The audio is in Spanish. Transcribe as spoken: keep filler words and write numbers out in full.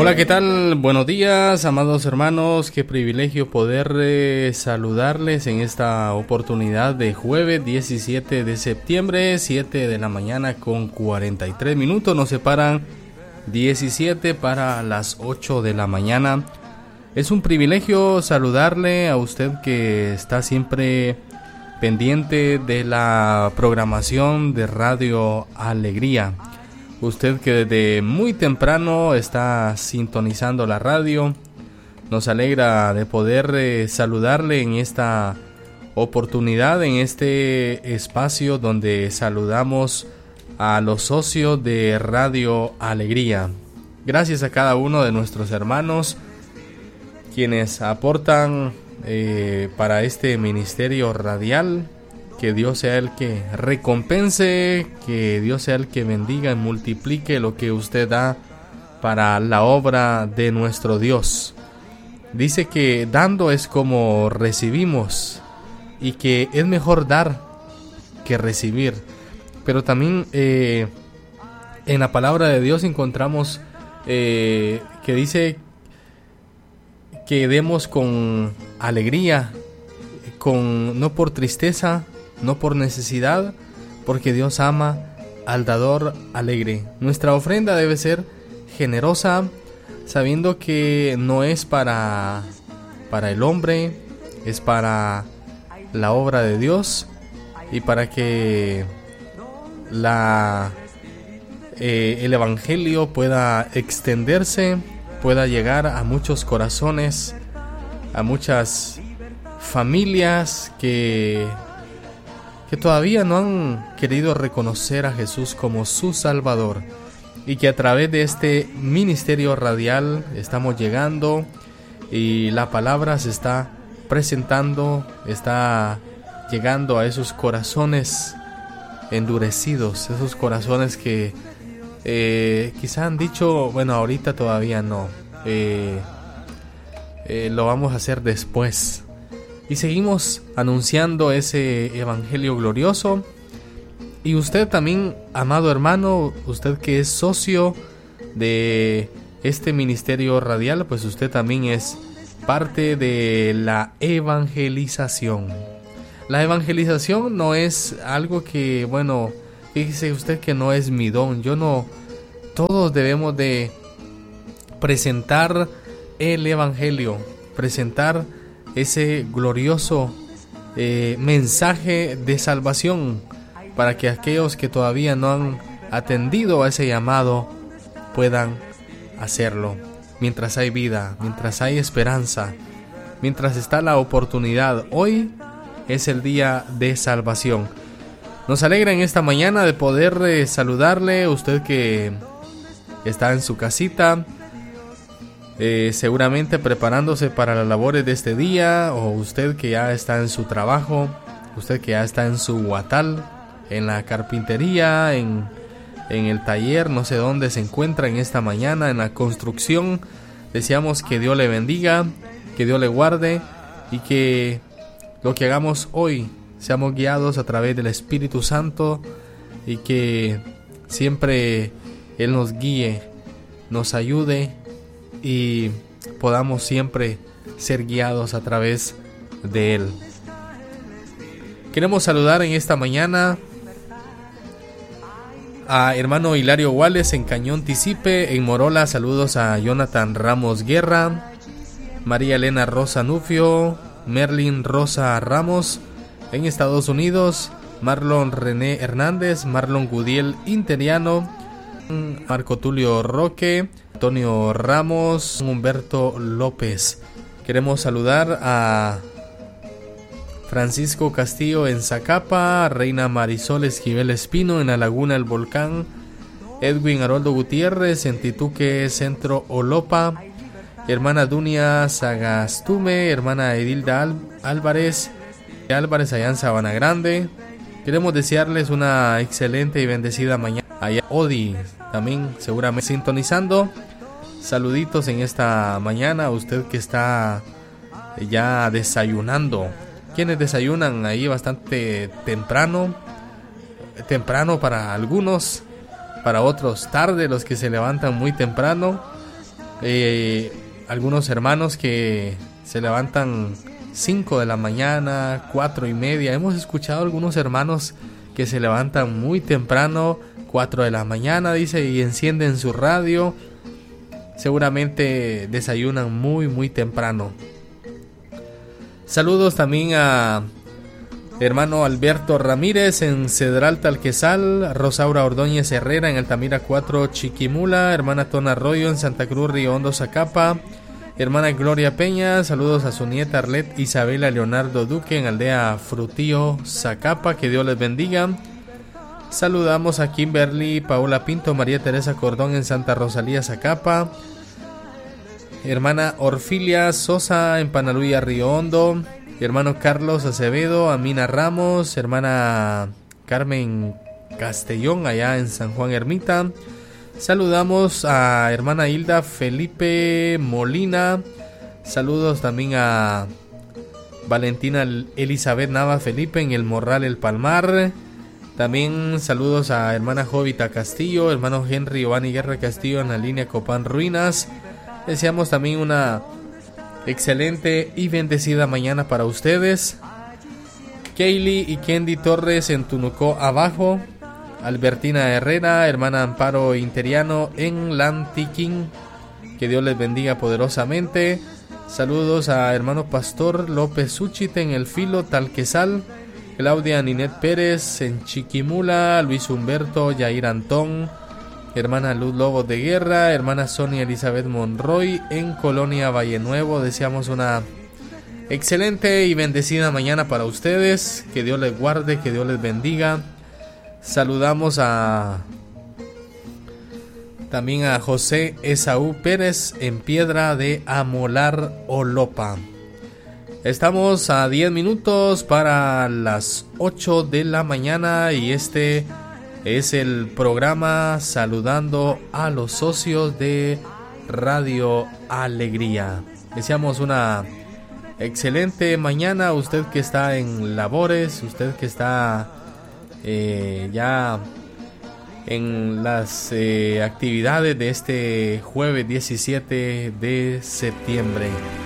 Hola, ¿qué tal? Buenos días, amados hermanos. Qué privilegio poder eh, saludarles en esta oportunidad de jueves diecisiete de septiembre, siete de la mañana con cuarenta y tres minutos. Nos separan diecisiete para las ocho de la mañana. Es un privilegio saludarle a usted que está siempre pendiente de la programación de Radio Alegría. Usted que desde muy temprano está sintonizando la radio, nos alegra de poder eh, saludarle en esta oportunidad, en este espacio donde saludamos a los socios de Radio Alegría. Gracias a cada uno de nuestros hermanos quienes aportan eh, para este ministerio radial. Que Dios sea el que recompense, que Dios sea el que bendiga y multiplique lo que usted da para la obra de nuestro Dios. Dice que dando es como recibimos y que es mejor dar que recibir. Pero también eh, en la palabra de Dios encontramos eh, que dice que demos con alegría, con no por tristeza, no por necesidad, porque Dios ama al dador alegre. Nuestra ofrenda debe ser generosa, sabiendo que no es para, para el hombre, es para la obra de Dios y para que la, eh, el evangelio pueda extenderse, pueda llegar a muchos corazones, a muchas familias que que todavía no han querido reconocer a Jesús como su Salvador, y que a través de este ministerio radial estamos llegando y la palabra se está presentando, está llegando a esos corazones endurecidos, esos corazones que eh, quizá han dicho, bueno, ahorita todavía no, eh, eh, lo vamos a hacer después. Y seguimos anunciando ese evangelio glorioso. Y usted también, amado hermano, usted que es socio de este ministerio radial, pues usted también es parte de la evangelización. La evangelización no es algo que, bueno, fíjese usted que no es mi don. Yo no, todos debemos de presentar el evangelio, presentar ese glorioso eh, mensaje de salvación, para que aquellos que todavía no han atendido a ese llamado puedan hacerlo. Mientras hay vida, mientras hay esperanza, mientras está la oportunidad, hoy es el día de salvación. Nos alegra en esta mañana de poder eh, saludarle, usted que está en su casita, Eh, seguramente preparándose para las labores de este día, o usted que ya está en su trabajo, usted que ya está en su huatal, en la carpintería, en, en el taller, no sé dónde se encuentra en esta mañana, en la construcción. Deseamos que Dios le bendiga, que Dios le guarde y que lo que hagamos hoy seamos guiados a través del Espíritu Santo, y que siempre Él nos guíe, nos ayude y podamos siempre ser guiados a través de Él. Queremos saludar en esta mañana a hermano Hilario Wales en Cañón Tisipe, en Morola. Saludos a Jonathan Ramos Guerra, María Elena Rosa Nufio, Merlin Rosa Ramos en Estados Unidos, Marlon René Hernández, Marlon Gudiel Interiano, Marco Tulio Roque, Antonio Ramos, Humberto López. Queremos saludar a Francisco Castillo en Zacapa, Reina Marisol Esquivel Espino en la Laguna El Volcán, Edwin Haroldo Gutiérrez en Tituque Centro Olopa, hermana Dunia Sagastume, hermana Edilda Al- Álvarez Álvarez allá en Sabana Grande. Queremos desearles una excelente y bendecida mañana allá Odi, también seguramente sintonizando. Saluditos en esta mañana a usted que está ya desayunando. Quienes desayunan ahí bastante temprano, temprano para algunos, para otros tarde, los que se levantan muy temprano. eh, algunos hermanos que se levantan cinco de la mañana, cuatro y media. Hemos escuchado algunos hermanos que se levantan muy temprano, cuatro de la mañana, dice, y encienden su radio. Seguramente desayunan muy, muy temprano. Saludos también a hermano Alberto Ramírez en Cedral Talquesal, Rosaura Ordóñez Herrera en Altamira cuatro Chiquimula, hermana Tona Arroyo en Santa Cruz Río Hondo Zacapa, hermana Gloria Peña, saludos a su nieta Arlet Isabela Leonardo Duque en Aldea Frutillo Zacapa, que Dios les bendiga. Saludamos a Kimberly Paola Pinto, María Teresa Cordón en Santa Rosalía Zacapa, hermana Orfilia Sosa en Panaluya Río Hondo, hermano Carlos Acevedo, Amina Ramos, hermana Carmen Castellón allá en San Juan Ermita. Saludamos a hermana Hilda Felipe Molina. Saludos también a Valentina Elizabeth Nava Felipe en el Morral El Palmar. También saludos a hermana Jovita Castillo, hermano Henry Giovanni Guerra Castillo en la línea Copán Ruinas. Deseamos también una excelente y bendecida mañana para ustedes. Kaylee y Kendi Torres en Tunucó Abajo, Albertina Herrera, hermana Amparo Interiano en Lantiquín, que Dios les bendiga poderosamente. Saludos a hermano Pastor López Suchite en El Filo Talquesal, Claudia Ninet Pérez en Chiquimula, Luis Humberto Yair Antón, hermana Luz Lobos de Guerra, hermana Sonia Elizabeth Monroy en Colonia Valle Nuevo. Deseamos una excelente y bendecida mañana para ustedes. Que Dios les guarde, que Dios les bendiga. Saludamos a también a José Esaú Pérez en Piedra de Amolar Olopa. Estamos a diez minutos para las ocho de la mañana y este es el programa Saludando a los Socios de Radio Alegría. Deseamos una excelente mañana. Usted que está en labores, usted que está eh, ya en las eh, actividades de este jueves diecisiete de septiembre.